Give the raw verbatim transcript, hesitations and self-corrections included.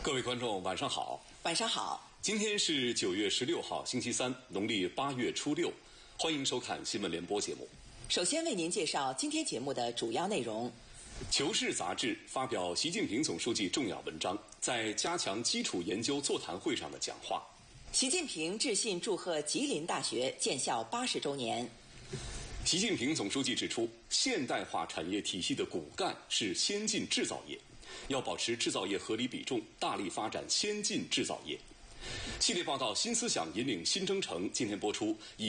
各位观众，晚上好。 晚上好。 今天是九月十六号，星期三，农历八月初六。欢迎收看新闻联播节目。 首先为您介绍今天节目的主要内容。 《求是》杂志发表习近平总书记重要文章，在加强基础研究座谈会上的讲话。 习近平致信祝贺吉林大学建校八十周年。 习近平总书记指出，现代化产业体系的骨干是先进制造业，要保持制造业合理比重，大力发展先进制造业。系列报道《新思想引领新征程》今天播出。以